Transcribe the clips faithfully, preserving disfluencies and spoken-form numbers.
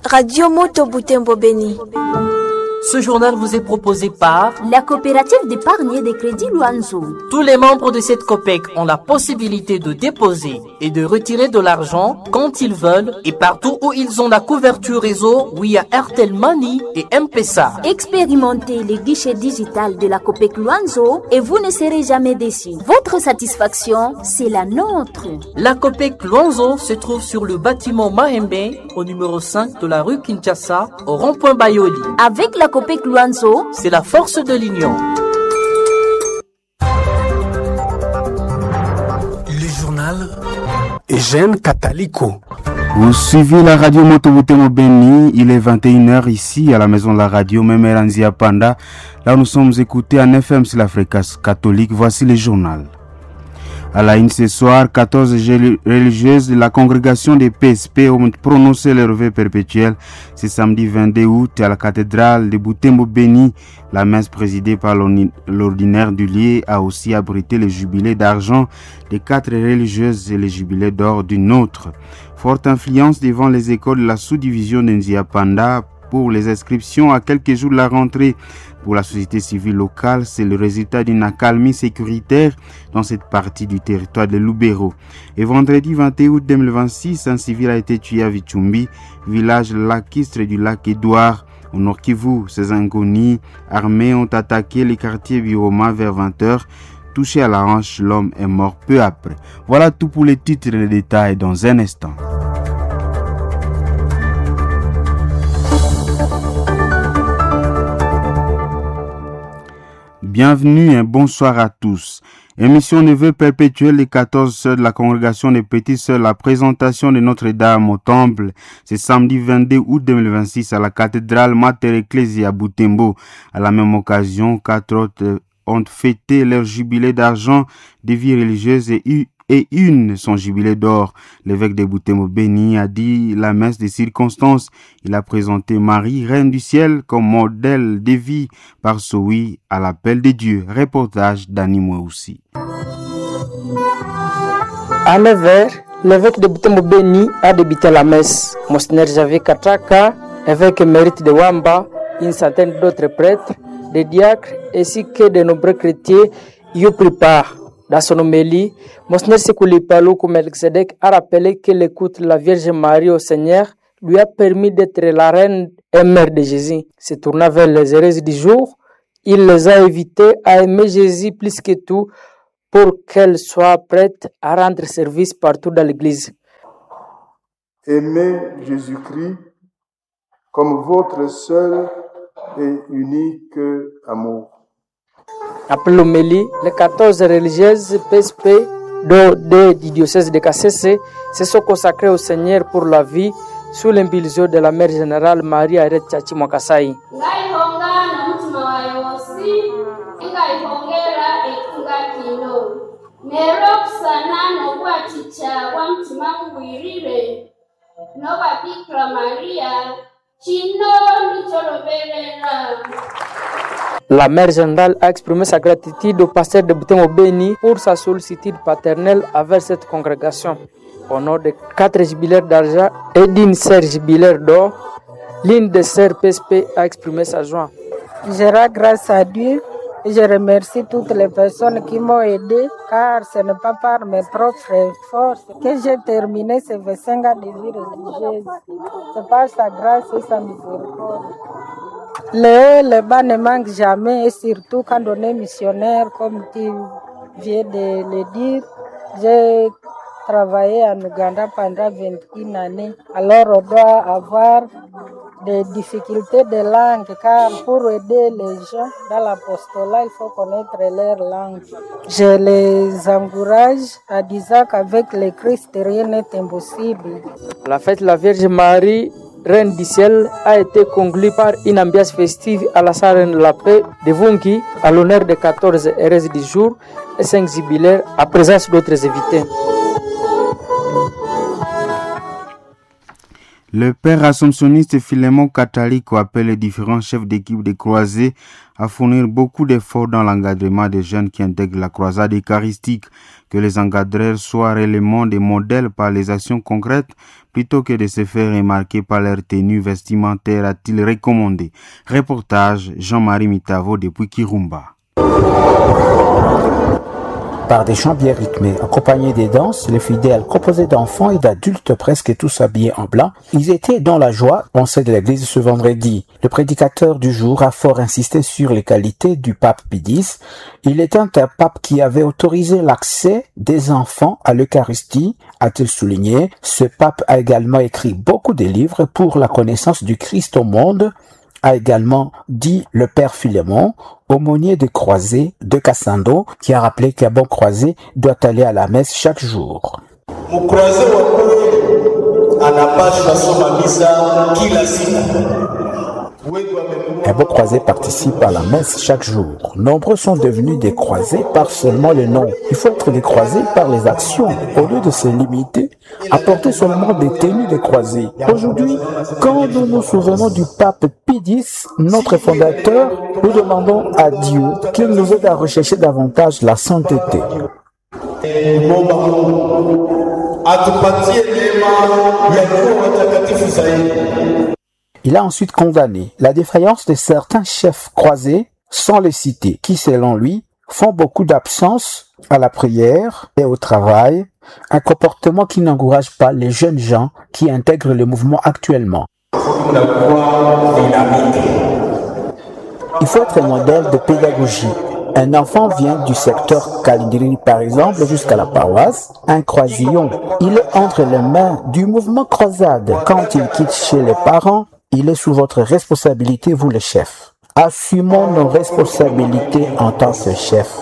Radio Moto Butembo Beni. Ce journal vous est proposé par la coopérative d'épargne et de crédit Luanzo. Tous les membres de cette COPEC ont la possibilité de déposer et de retirer de l'argent quand ils veulent et partout où ils ont la couverture réseau via Airtel Money et M-Pesa. Expérimentez les guichets digital de la COPEC Luanzo et vous ne serez jamais déçus. Votre satisfaction, c'est la nôtre. La COPEC Luanzo se trouve sur le bâtiment Mahembe au numéro cinq de la rue Kinshasa au rond-point Bayoli. Avec la COPEC Luanzo, c'est la force de l'union. Le journal Eugène Catalico. Vous suivez la radio Moto Butembo Beni, il est vingt et une heures ici à la maison de la radio Memeranzia Panda. Là nous sommes écoutés en F M sur la fréquence catholique. Voici le journal. À la une ce soir, quatorze religieuses de la congrégation des P S P ont prononcé leur vœu perpétuel ce samedi vingt-deux août à la cathédrale de Butembo Beni. La messe présidée par l'ordinaire du lieu a aussi abrité le jubilé d'argent de quatre religieuses et le jubilé d'or d'une autre. Forte influence devant les écoles de la sous-division d'Nzia Panda pour les inscriptions à quelques jours de la rentrée. Pour la société civile locale, c'est le résultat d'une accalmie sécuritaire dans cette partie du territoire de Lubero. Et vendredi vingt et un août deux mille vingt-six, un civil a été tué à Vichumbi, village lacustre du lac Édouard. Au Nord Kivu, ces inconnus armés ont attaqué les quartiers Biroma vers vingt heures. Touché à la hanche, l'homme est mort peu après. Voilà tout pour les titres et les détails dans un instant. Bienvenue et bonsoir à tous. Émission de vœux perpétuels des quatorze sœurs de la congrégation des petites sœurs, la présentation de Notre-Dame au temple, c'est samedi vingt-deux août deux mille vingt-six à la cathédrale Mater Ecclesia à Butembo. À la même occasion, quatre autres ont fêté leur jubilé d'argent des vies religieuses et eu et une son jubilé d'or. L'évêque de Butembo Beni a dit la messe des circonstances. Il a présenté Marie, reine du ciel, comme modèle de vie par ce oui à l'appel de Dieu. Reportage d'Annie Mouaoussi. À neuf heures, l'évêque de Butembo Beni a débuté la messe. Monseigneur Javier Kataka, évêque émérite de Wamba, une centaine d'autres prêtres, des diacres ainsi que de nombreux chrétiens y ont pris part. Dans son homélie, Monseigneur Sekouli Paloukou Melchizedek a rappelé que l'écoute de la Vierge Marie au Seigneur lui a permis d'être la reine et mère de Jésus. Se tournant vers les hérésies du jour, il les a invités à aimer Jésus plus que tout pour qu'elle soit prête à rendre service partout dans l'Église. Aimez Jésus-Christ comme votre seul et unique amour. Après l'homélie, les quatorze religieuses P S P de, du diocèse de Kassese se sont consacrées au Seigneur pour la vie sous l'impulsion de la mère générale Marie Aret Tchachi Mwakasai. La mère générale a exprimé sa gratitude au pasteur de Butembo Beni pour sa sollicitude paternelle envers cette congrégation. Au nom de quatre jubilaires d'argent et d'une sœur jubilaire d'or, l'une des sœurs P S P a exprimé sa joie. Je rends grâce à Dieu et je remercie toutes les personnes qui m'ont aidé, car ce n'est pas par mes propres forces que j'ai terminé ces vingt-cinq ans de vie religieuse. C'est par sa grâce et sa miséricorde. Le haut, le bas ne manquent jamais, et surtout quand on est missionnaire, comme tu viens de le dire. J'ai travaillé en Ouganda pendant vingt et une années. Alors on doit avoir des difficultés de langue, car pour aider les gens dans l'apostolat, il faut connaître leur langue. Je les encourage en disant qu'avec le Christ, rien n'est impossible. La fête de la Vierge Marie, Reine du ciel, a été conclue par une ambiance festive à la salle de la paix de Vungi, à l'honneur des quatorze hérésies du jour et cinq jubilaires, à présence d'autres invités. Le père assomptionniste Philémon Catalico appelle les différents chefs d'équipe des croisés à fournir beaucoup d'efforts dans l'encadrement des jeunes qui intègrent la croisade eucharistique, que les encadreurs soient réellement des modèles par les actions concrètes plutôt que de se faire remarquer par leur tenue vestimentaire, a-t-il recommandé. Reportage Jean-Marie Mitavo depuis Kirumba. Par des chants bien rythmés, accompagnés des danses, les fidèles, composés d'enfants et d'adultes presque tous habillés en blanc, ils étaient dans la joie, pensée de l'église ce vendredi. Le prédicateur du jour a fort insisté sur les qualités du pape Pie X. Il était un pape qui avait autorisé l'accès des enfants à l'Eucharistie, a-t-il souligné. Ce pape a également écrit beaucoup de livres pour la connaissance du Christ au monde, a également dit le père Philémon, aumônier des croisés de Cassando, qui a rappelé qu'un bon croisé doit aller à la messe chaque jour. Un bon croisé participe à la messe chaque jour. Nombreux sont devenus des croisés par seulement le nom. Il faut être des croisés par les actions, au lieu de se limiter à porter seulement des tenues de croisés. Aujourd'hui, quand nous nous souvenons du pape Pie X, notre fondateur, nous demandons à Dieu qu'il nous aide à rechercher davantage la sainteté. Il a ensuite condamné la défaillance de certains chefs croisés, sans les citer, qui, selon lui, font beaucoup d'absence à la prière et au travail, un comportement qui n'encourage pas les jeunes gens qui intègrent le mouvement actuellement. Il faut être un modèle de pédagogie. Un enfant vient du secteur Kalindiri, par exemple, jusqu'à la paroisse, un croisillon. Il est entre les mains du mouvement croisade. Quand il quitte chez les parents, il est sous votre responsabilité, vous les chefs. Assumons nos responsabilités en tant que chefs.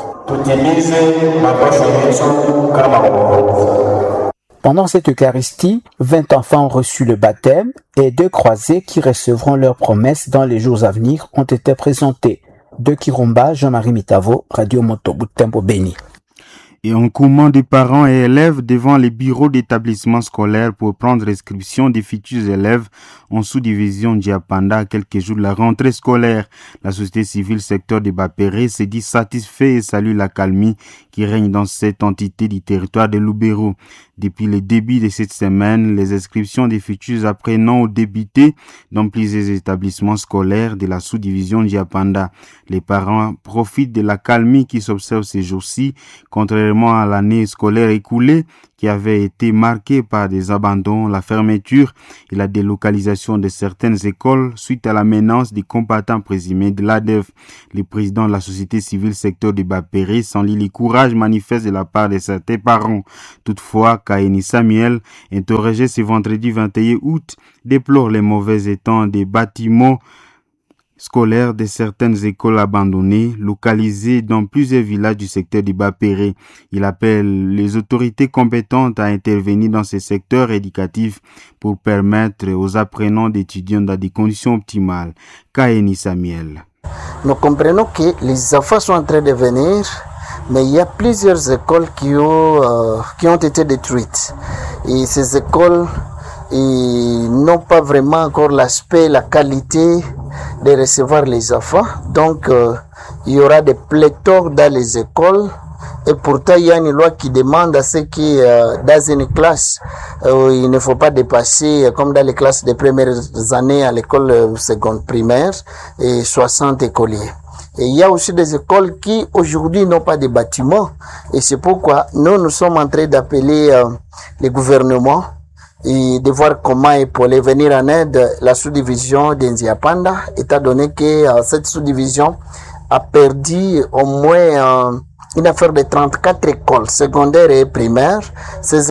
Pendant cette Eucharistie, vingt enfants ont reçu le baptême et deux croisés qui recevront leurs promesses dans les jours à venir ont été présentés. De Kirumba, Jean-Marie Mitavo, Radio Moto Butembo Béni. Et en courant des parents et élèves devant les bureaux d'établissement scolaire pour prendre inscription des futurs élèves en sous-division Diapanda à quelques jours de la rentrée scolaire. La société civile secteur de Bapéré s'est dit satisfait et salue la calmie qui règne dans cette entité du territoire de Lubero. Depuis le début de cette semaine, les inscriptions des futurs apprenants ont débuté dans plusieurs établissements scolaires de la sous-division Diapanda. Les parents profitent de la calmie qui s'observe ces jours-ci, contrairement à l'année scolaire écoulée qui avait été marquée par des abandons, la fermeture et la délocalisation de certaines écoles suite à la menace des combattants présumés de l'A D F. Le président de la société civile secteur de Bapéré s'enlit le courage manifeste de la part de certains parents. Toutefois, Kaeni Samuel, interrogé ce vendredi vingt et un août, déplore les mauvais états des bâtiments scolaires de certaines écoles abandonnées, localisées dans plusieurs villages du secteur du Bapéré. Il appelle les autorités compétentes à intervenir dans ces secteurs éducatifs pour permettre aux apprenants d'étudier dans des conditions optimales. Kaeni Samuel. Nous comprenons que les enfants sont en train de venir, mais il y a plusieurs écoles qui ont, euh, qui ont été détruites. Et ces écoles n'ont pas vraiment encore l'aspect, la qualité de recevoir les enfants. Donc, euh, il y aura des pléthores dans les écoles. Et pourtant, il y a une loi qui demande à ce qui, euh, dans une classe, euh, il ne faut pas dépasser, comme dans les classes des premières années à l'école euh, seconde primaire, et soixante écoliers. Et il y a aussi des écoles qui, aujourd'hui, n'ont pas de bâtiments. Et c'est pourquoi nous, nous sommes en train d'appeler euh, les gouvernements et de voir comment épauler, venir en aide la sous-division d'Indiapanda, étant donné que euh, cette sous-division a perdu au moins euh, une affaire de trente-quatre écoles secondaires et primaires. Ces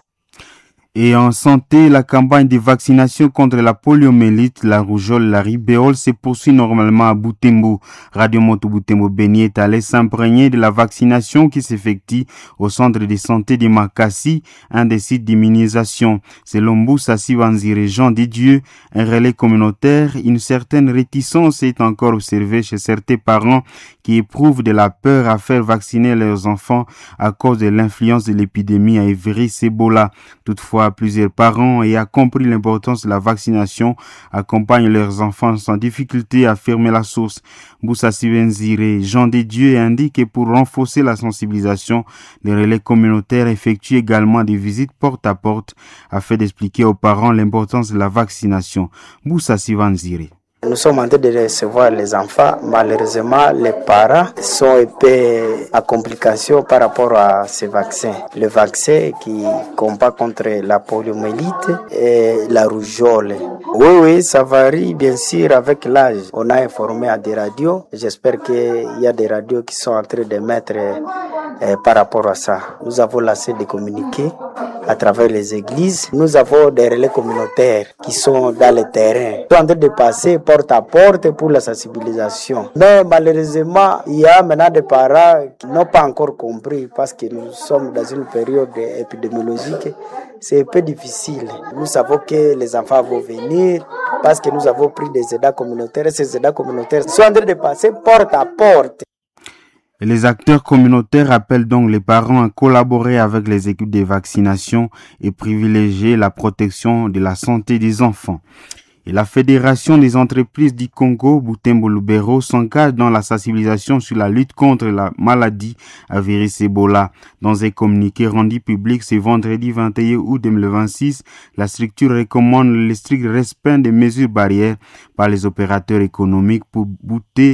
Et en santé, la campagne de vaccination contre la poliomyélite, la rougeole, la rubéole se poursuit normalement à Butembo. Radio Moto Butembo Béni est allé s'imprégner de la vaccination qui s'effectue au centre de santé de Makassi, un des sites d'immunisation. Selon Boussassi Wanzire Jean des Dieux, un relais communautaire, une certaine réticence est encore observée chez certains parents qui éprouvent de la peur à faire vacciner leurs enfants à cause de l'influence de l'épidémie à virus Ebola. Toutefois, plusieurs parents ayant compris l'importance de la vaccination accompagnent leurs enfants sans difficulté, à affirmer la source. Boussa Sivenzire, Jean de Dieu, indique que pour renforcer la sensibilisation, les relais communautaires effectuent également des visites porte à porte afin d'expliquer aux parents l'importance de la vaccination. Boussa Sivenzire. Nous sommes en train de recevoir les enfants. Malheureusement, les parents sont un peu à complication par rapport à ces vaccins. Le vaccin qui combat contre la poliomyélite et la rougeole. Oui, oui, ça varie bien sûr avec l'âge. On a informé à des radios. J'espère qu'il y a des radios qui sont en train de mettre eh, par rapport à ça. Nous avons lancé des communiqués à travers les églises. Nous avons des relais communautaires qui sont dans le terrain. Ils sont en train de passer porte à porte pour la sensibilisation. Mais malheureusement, il y a maintenant des parents qui n'ont pas encore compris parce que nous sommes dans une période épidémiologique. C'est un peu difficile. Nous savons que les enfants vont venir parce que nous avons pris des aidants communautaires et ces aidants communautaires sont en train de passer porte à porte. Les acteurs communautaires appellent donc les parents à collaborer avec les équipes de vaccination et privilégier la protection de la santé des enfants. Et la Fédération des entreprises du Congo, Butembo Lubero, s'engage dans la sensibilisation sur la lutte contre la maladie à virus Ebola. Dans un communiqué rendu public ce vendredi vingt et un août deux mille vingt-six, la structure recommande le strict respect des mesures barrières par les opérateurs économiques pour bouter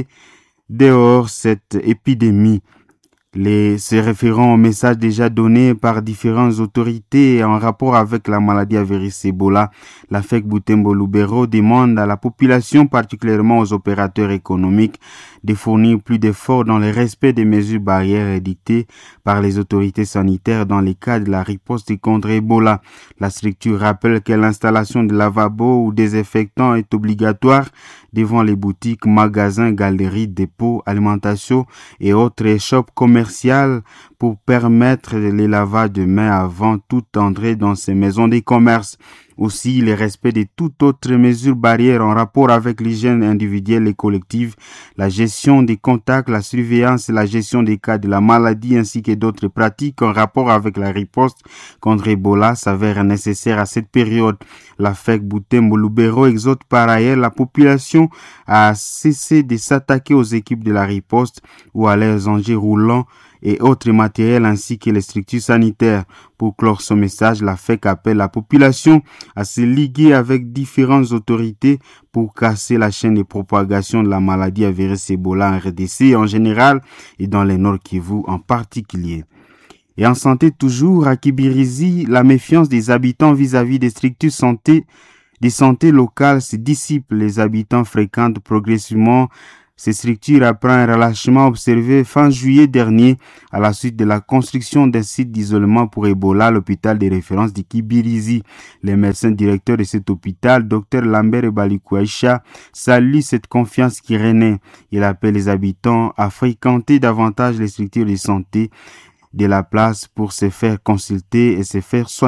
dehors cette épidémie. Les, se référant au message déjà donné par différentes autorités en rapport avec la maladie à virus Ebola, la F E C Butembo Lubero demande à la population, particulièrement aux opérateurs économiques, de fournir plus d'efforts dans le respect des mesures barrières édictées par les autorités sanitaires dans le cadre de la riposte contre Ebola. La structure rappelle que l'installation de lavabos ou désinfectants est obligatoire devant les boutiques, magasins, galeries, dépôts, alimentation et autres shops commerciales pour permettre les lavages de mains avant toute entrée dans ces maisons de commerce. Aussi, le respect de toute autre mesure barrière en rapport avec l'hygiène individuelle et collective, la gestion des contacts, la surveillance et la gestion des cas de la maladie ainsi que d'autres pratiques en rapport avec la riposte contre Ebola s'avèrent nécessaires à cette période. La F E C Butembo Lubero exhorte par ailleurs la population à cesser de s'attaquer aux équipes de la riposte ou à leurs engins roulants et autres matériels ainsi que les structures sanitaires. Pour clore son message, la F E C appelle la population à se liguer avec différentes autorités pour casser la chaîne de propagation de la maladie à virus Ebola en R D C en général et dans les Nord Kivu en particulier. Et en santé toujours, à Kibirizi, la méfiance des habitants vis-à-vis des structures santé, des santé locales se dissipe. Les habitants fréquentent progressivement ces structures après un relâchement observé fin juillet dernier à la suite de la construction d'un site d'isolement pour Ebola à l'hôpital de référence de Kibirizi. Les médecins directeurs de cet hôpital, Dr Lambert Balikouaïcha, saluent cette confiance qui renaît. Il appelle les habitants à fréquenter davantage les structures de santé de la place pour se faire consulter et se faire soigner.